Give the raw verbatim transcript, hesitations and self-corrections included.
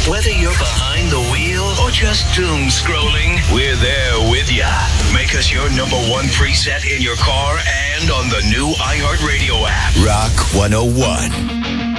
Whether you're behind the wheel or just doom scrolling, we're there with ya. Make us your number one preset in your car and on the new iHeartRadio app. Rock one oh one.